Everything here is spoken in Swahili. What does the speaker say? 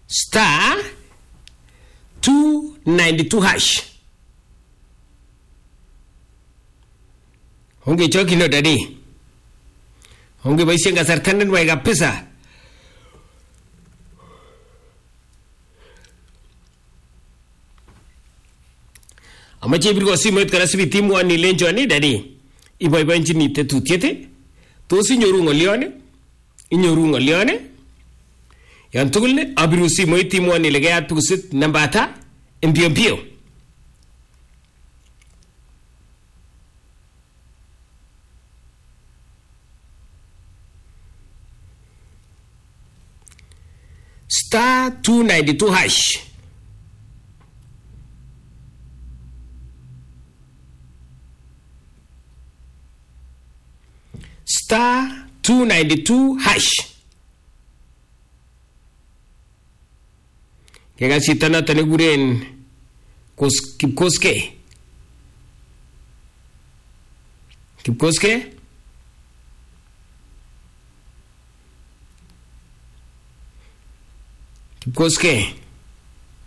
*292#. Honge choki no dadi. Honge baisien kasartan nenwai kabisa. Amache birko simoit kora sibitimwa ni lenjoni dadi. Iboiboenchini tetutiet. Tos inyoru ng'olion. Yan tugul abiru simoit imwa ile keyat pukusit namba ata mbio. *292#. *292#. Kega chito noton nekikuren Kipkoskei. Kipkoskei